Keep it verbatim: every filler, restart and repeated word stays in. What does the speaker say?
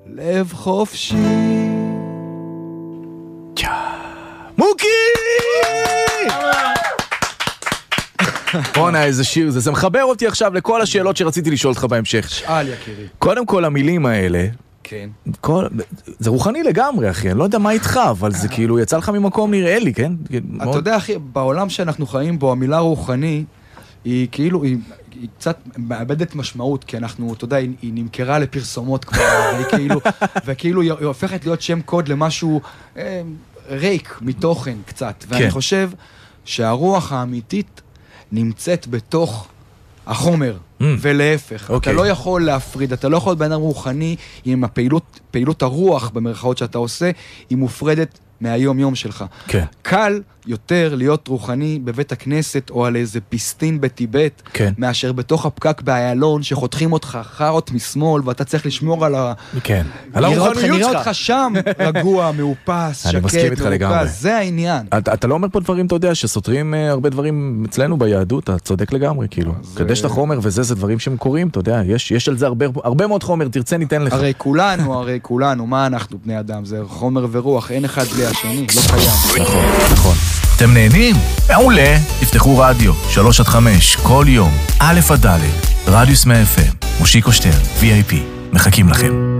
לב חופשי. מוקי! בוא'נה, איזה שיר זה. זה מחבר אותי עכשיו לכל השאלות שרציתי לשאול אותך בהמשך. שאל יקירי. קודם כל, המילים האלה, כן. כל... זה רוחני לגמרי, אחי. אני לא יודע מה איתך, אבל זה כאילו יצא לך ממקום נראה לי, כן? אתה יודע, אחי, בעולם שאנחנו חיים בו, המילה רוחני, היא כאילו, היא, היא קצת מאבדת משמעות, כי אנחנו, אתה יודע, היא, היא נמכרה לפרסומות כבר, והיא כאילו, וכאילו היא הופכת להיות שם קוד למשהו אה, ריק מתוכן קצת. ואני כן. חושב שהרוח האמיתית נמצאת בתוך החומר, mm. ולהפך. Okay. אתה לא יכול להפריד, אתה לא יכול להיות בן אדם רוחני, אם הפעילות, פעילות הרוח במרכאות שאתה עושה, היא מופרדת מהיום יום שלך. כן. קל יותר להיות רוחני בבית הכנסת, או על איזה פיסטין בטיבט, כן. מאשר בתוך הפקק באיילון, שחותכים אותך חרות משמאל, ואתה צריך לשמור על ה... כן. על הרוחניות שלך. נראה אותך שם רגוע, מאופס, שקט, מאופס, זה העניין. אתה, אתה לא אומר פה דברים, אתה יודע, שסותרים uh, הרבה דברים אצלנו ביהדות, אתה צודק לגמרי, כאילו. קדש את החומר וזה, זה דברים שהם קוראים, אתה יודע, יש, יש על זה הרבה, הרבה מאוד חומר, תרצה ניתן לך. הרי כולנו, הרי כולנו, מה אנחנו בני אדם? זה חומר ורוח, אין אחד בלי השני, לא קיים. נכון, נכון. אתם נהנים? מעולה. תפתחו רדיו, שלוש עד חמש, כל יום, א' עד ד', רדיוס מאה אף אם, מושיקו שטרן, וי איי פי, מחכים לכם.